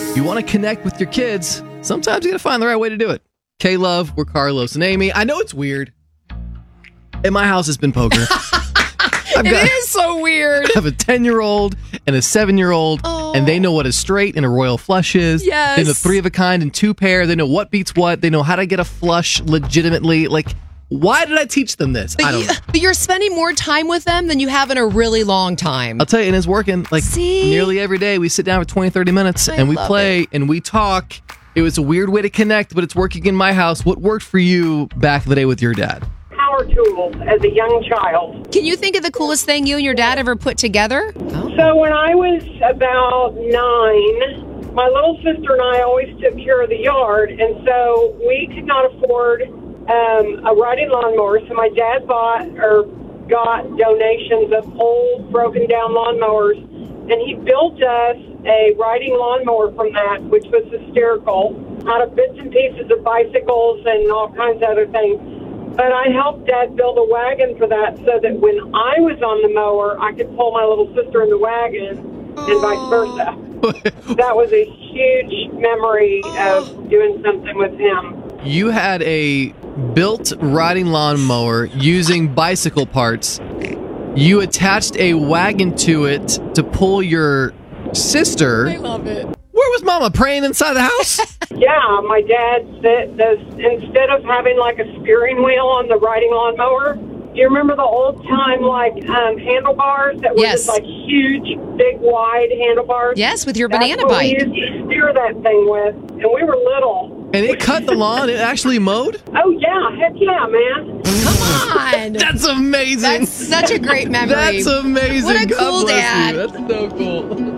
You want to connect with your kids, sometimes you got to find the right way to do it. K-Love, we're Carlos and Amy. I know it's weird. In my house, it's been poker. It is so weird. I have a 10-year-old and a 7-year-old, and they know what a straight and a royal flush is. Yes. They know 3 of a kind and 2 pair. They know what beats what. They know how to get a flush legitimately. Like, why did I teach them this? I don't know. But you're spending more time with them than you have in a really long time. I'll tell you, and it's working. Like, nearly every day, we sit down for 20, 30 minutes, and we play, and we talk. It was a weird way to connect, but it's working in my house. What worked for you back in the day with your dad? Power tools as a young child. Can you think of the coolest thing you and your dad ever put together? So when I was about 9, my little sister and I always took care of the yard, and so we could not afford a riding lawnmower. So my dad got donations of old, broken down lawnmowers, and he built us a riding lawnmower from that, which was hysterical, out of bits and pieces of bicycles and all kinds of other things. But I helped Dad build a wagon for that so that when I was on the mower, I could pull my little sister in the wagon and vice versa. That was a huge memory of doing something with him. You had a built riding lawnmower using bicycle parts. You attached a wagon to it to pull your sister. I love it. Where was Mama, praying inside the house? Yeah, my dad said instead of having like a steering wheel on the riding lawnmower, do you remember the old time handlebars that were just like huge, big, wide handlebars? Yes, with your That's banana what bike. we used to steer that thing with, and we were little. And it cut the lawn? It actually mowed? Oh, yeah. Heck yeah, man. Come on. That's amazing. That's such a great memory. That's amazing. What a God cool bless dad. you. That's so cool.